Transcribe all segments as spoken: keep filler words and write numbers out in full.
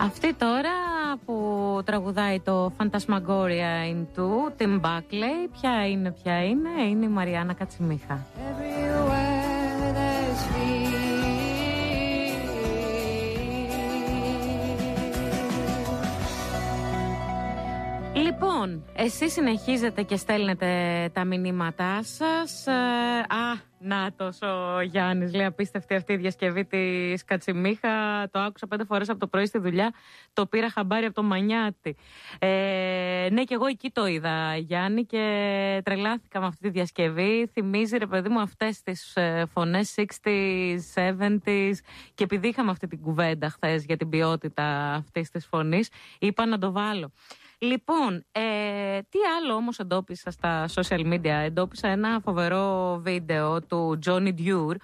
Αυτή τώρα που τραγουδάει το Phantasmagoria in two, Tim Buckley, ποια είναι, ποια είναι, είναι η Μαριάννα Κατσιμίχα. Λοιπόν, εσείς συνεχίζετε και στέλνετε τα μηνύματά σας. Α, νάτος ο Γιάννης, λέει απίστευτη αυτή η διασκευή της Κατσιμίχα. Το άκουσα πέντε φορές από το πρωί στη δουλειά. Το πήρα χαμπάρι από το Μανιάτι. Ε, ναι, και εγώ εκεί το είδα, Γιάννη, και τρελάθηκα με αυτή τη διασκευή. Θυμίζει, ρε παιδί μου, αυτές τις φωνές εξήντα, εβδομήντα. Και επειδή είχαμε αυτή την κουβέντα χθες για την ποιότητα αυτής της φωνής, είπα να το βάλω. Λοιπόν, ε, τι άλλο όμως εντόπισα στα social media? Εντόπισα ένα φοβερό βίντεο του Johnny Dure,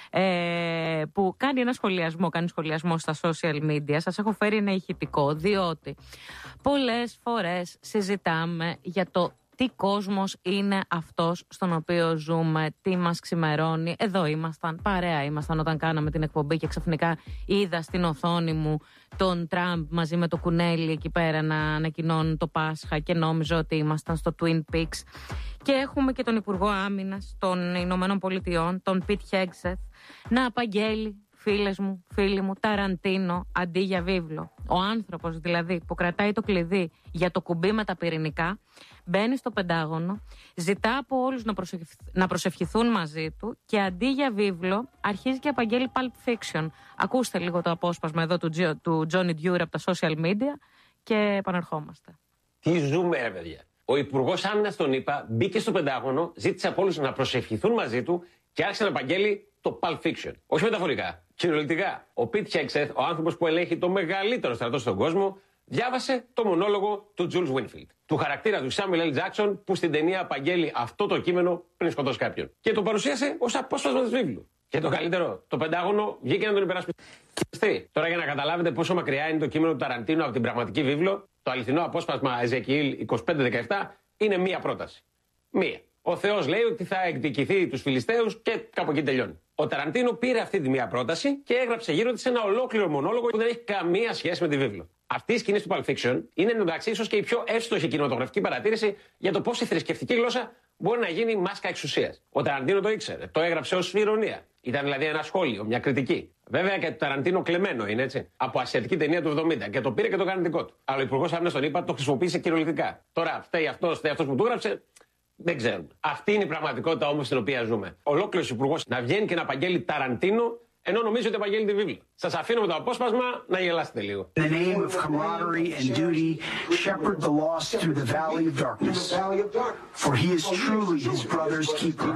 ε, που κάνει ένα σχολιασμό, κάνει σχολιασμό στα social media. Σας έχω φέρει ένα ηχητικό, διότι πολλές φορές συζητάμε για το τι κόσμος είναι αυτός στον οποίο ζούμε, τι μας ξημερώνει. Εδώ ήμασταν, παρέα ήμασταν όταν κάναμε την εκπομπή και ξαφνικά είδα στην οθόνη μου τον Τραμπ μαζί με το κουνέλι εκεί πέρα να ανακοινώνουν το Πάσχα και νόμιζα ότι ήμασταν στο Twin Peaks. Και έχουμε και τον Υπουργό Άμυνας των Ηνωμένων Πολιτειών, τον Πιτ Χέγκσεθ, να απαγγέλει, φίλες μου, φίλοι μου, Ταραντίνο αντί για βίβλο. Ο άνθρωπος δηλαδή που κρατάει το κλειδί για το κουμπί με τα πυρηνικά μπαίνει στο Πεντάγωνο, ζητά από όλους να, προσευχηθ... να προσευχηθούν μαζί του και αντί για βίβλο αρχίζει και απαγγέλει Pulp Fiction. Ακούστε λίγο το απόσπασμα εδώ του, Gio... του Johnny Dure από τα social media και επανερχόμαστε. Τι ζούμε, ρε παιδιά. Ο Υπουργός Άμυνας τον ΗΠΑ μπήκε στο Πεντάγωνο, ζήτησε από όλους να προσευχηθούν μαζί του και άρχισε να απαγγέλει το Pulp Fiction. Όχι μεταφορικά, κυριολεκτικά. Ο Πιτ Χέγκσεθ, ο άνθρωπος που ελέγχει το μεγαλύτερο στρατό στον κόσμο, διάβασε το μονόλογο του Jules Winfield, του χαρακτήρα του Samuel L. Jackson, που στην ταινία απαγγέλει αυτό το κείμενο πριν σκοτώσει κάποιον. Και το παρουσίασε ως απόσπασμα της βίβλου. Και το καλύτερο, το Πεντάγωνο βγήκε να τον υπερασπιστεί. Τώρα, για να καταλάβετε πόσο μακριά είναι το κείμενο του Ταραντίνο από την πραγματική βίβλο, το αληθινό απόσπασμα Εζεκιήλ είκοσι πέντε δεκαεπτά είναι μία πρόταση. Μία. Ο Θεός λέει ότι θα εκδικηθεί τους Φιλιστέους και κάπου εκεί τελειώνει. Ο Ταραντίνο πήρε αυτή τη μία πρόταση και έγραψε γύρω της ένα ολόκληρο μονόλογο που δεν έχει καμία σχέση με τη βίβλο. Αυτή η σκηνή του Pulp Fiction είναι εντωμεταξύ ίσως και η πιο εύστοχη κινηματογραφική παρατήρηση για το πώς η θρησκευτική γλώσσα μπορεί να γίνει μάσκα εξουσίας. Ο Ταραντίνο το ήξερε, το έγραψε ως ηρωνία. Ήταν δηλαδή ένα σχόλιο, μια κριτική. Βέβαια και το Ταραντίνο κλεμμένο είναι, έτσι. Από ασιατική ταινία του εβδομήντα και το πήρε και το κάνει δικό του. Αλλά ο Υπουργός Άμυνας τον ΗΠΑ το χρησιμοποίησε κυριολεκτικά. Τώρα φταίει αυτός, φταίει αυτός που του έγραψε. Δεν ξέρουμε. Αυτή είναι η πραγματικότητα όμως στην οποία ζούμε. Ολόκληρος υπουργός να βγαίνει και να απαγγέλει Ταραντίνο, ενώ νομίζει ότι απαγγέλει τη βίβλο. Σας αφήνω με το απόσπασμα να γελάσετε λίγο. In the name of camaraderie and duty, shepherd the lost through the valley of darkness. For he is truly his brother's keeper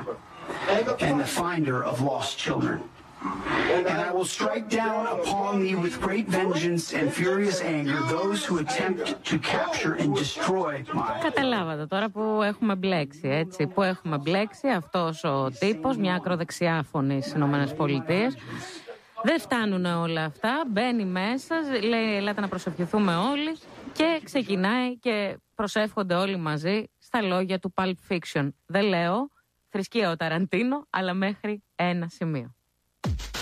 and the finder of lost children. And I will strike down upon thee with great vengeance and furious anger those who attempt to capture and destroy my... Καταλάβατε τώρα που έχουμε μπλέξει, έτσι, που έχουμε μπλέξει αυτός ο τύπος, μια ακροδεξιά φωνή στις Ηνωμένες Πολιτείες. Δεν φτάνουν όλα αυτά, μπαίνει μέσα, λέει ελάτε να προσευχηθούμε όλοι και ξεκινάει και προσεύχονται όλοι μαζί στα λόγια του Pulp Fiction. Δεν λέω θρησκεία ο Ταραντίνο, αλλά μέχρι ένα σημείο.